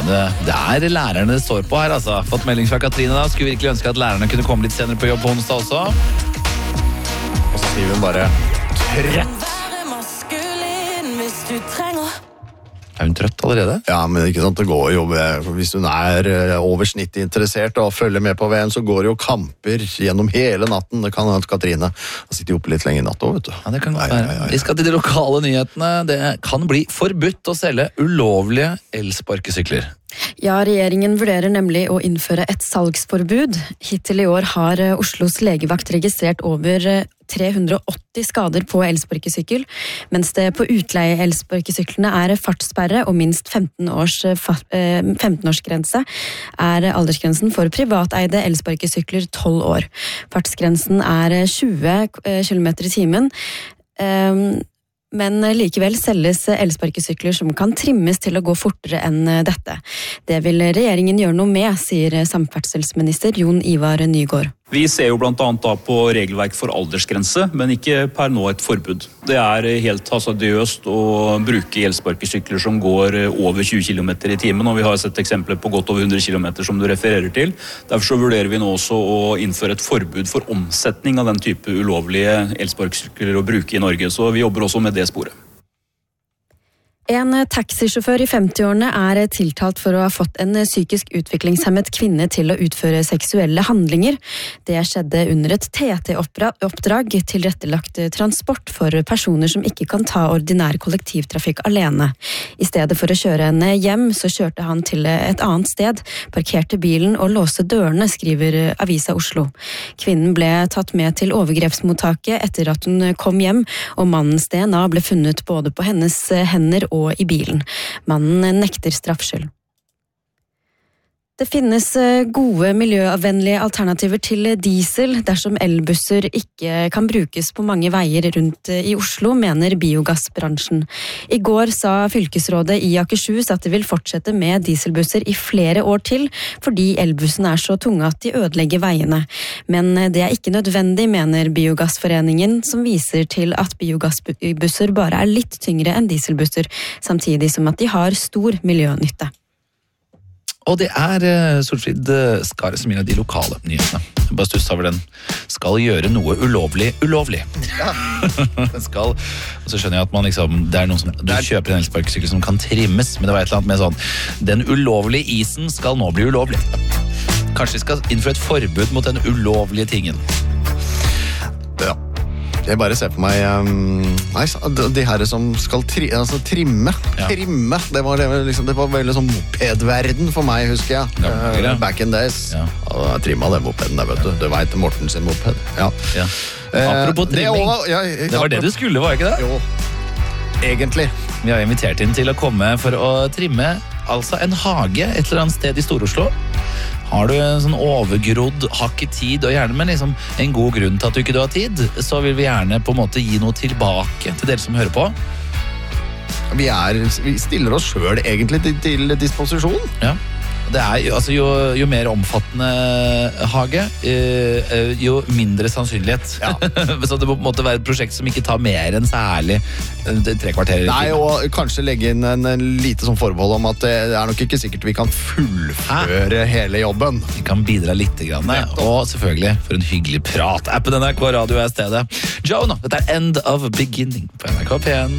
Det lærerne det står på her, altså. Fått melding fra Katrine da. Skulle virkelig ønske at lærerne kunne komme litt senere på jobb på onsdag også. Og så skriver hun bare trett. Er hun trøtt allerede? Ja, men ikke sant, det går jo, hvis hun over snittet interessert og følger med på VM, så går det jo kamper gjennom hele natten. Det kan at Katrine har sittet oppe litt lenge i natt også, vet du. Ja, det kan godt være. Vi skal til de lokale nyhetene. Det kan bli forbudt å selge ulovlige elsparkesykler. Ja, regjeringen vurderer nemlig å innføre et salgsforbud. Hittil i år har Oslos legevakt registrert over 380 skader på elsparkesykkel, mens det på utleie-elsparkesyklene fartssperre og minst 15-årsgrense aldersgrensen for privateide elsparkesykler 12 år. Fartsgrensen 20 km i timen, men likevel selges elsparkesykler som kan trimmes til å gå fortere enn dette. Det vil regjeringen gjøre noe med, sier samferdselsminister Jon Ivar Nygård. Vi ser jo blant annet da på regelverk for aldersgrense, men ikke per nå et forbud. Det helt hasardiøst å bruke elsparkesykler som går over 20 km i timen, og vi har sett eksempler på godt over 100 km som du refererer til. Derfor så vurderer vi nå også å innføre et forbud for omsetning av den type ulovlige elsparkesykler å bruke i Norge, så vi jobber også med det sporet. En taxisjåfør i 50-årene tiltalt for å ha fått en psykisk utviklingshemmet kvinne til å utføre seksuelle handlinger. Det skjedde under et TT-oppdrag tilrettelagt transport for personer som ikke kan ta ordinær kollektivtrafikk alene. I stedet for å kjøre henne hjem, så kjørte han til et annet sted, parkerte bilen og låste dørene, skriver Avisa Oslo. Kvinnen ble tatt med til overgrepsmottaket etter at hun kom hjem, og mannens DNA ble funnet både på hennes hender og i bilen. Mannen nekter straffskyld. Det finnes gode miljøvennlige alternativer til diesel dersom elbusser ikke kan brukes på mange veier rundt i Oslo, mener biogassbransjen. I går sa fylkesrådet i Akershus at de vil fortsette med dieselbusser i flere år til, fordi elbussene så tunge at de ødelegger veiene. Men det ikke nødvendig, mener Biogassforeningen, som viser til at biogassbusser bare litt tyngre enn dieselbusser, samtidig som at de har stor miljønytte. Og det Solfrid Skare som gir de lokale nyhetene. Jeg bare stusset over den. Skal gjøre noe ulovlig. Ja. Den skal, og så skjønner jeg at man liksom, det noen som, du kjøper en elsparkesykkel som kan trimmes, men det var et eller annet med sånn, den ulovlige isen skal nå bli ulovlig. Kanskje vi skal innføre et forbud mot den ulovlige tingen. Ja. Jeg bare ser på meg de her som skal trimme. Ja. Trimme, det var veldig sånn mopedverden for meg, husker jeg. Back in days. Ja. Jeg trimmet den mopeden der, vet du. Du vet Morten sin moped. Ja. Ja. Apropos trimming. Det var det du skulle, var ikke det? Jo, egentlig. Vi har invitert inn til å komme for å trimme altså en hage et eller annet sted i Stor-Oslo. Har du en sånn overgrodd, har ikke tid, og gjerne med liksom en god grunn til at du ikke har tid, så vil vi gjerne på en måte gi noe tilbake til dere som hører på. Vi stiller oss selv egentlig til disposisjon. Ja. Det altså jo mer omfattende hage, jo mindre sannsynlighet. Ja. Så det må på en måte være et prosjekt som ikke tar mer enn særlig 3 kvarter. Nei, og kanskje legge inn en lite sånn forbehold om at det nok ikke sikkert vi kan fullføre hele jobben. Vi kan bidra litt grann, og selvfølgelig for en hyggelig prat. Appen NRK Radio stedet. Joe nå, dette End of Beginning på NRK P1.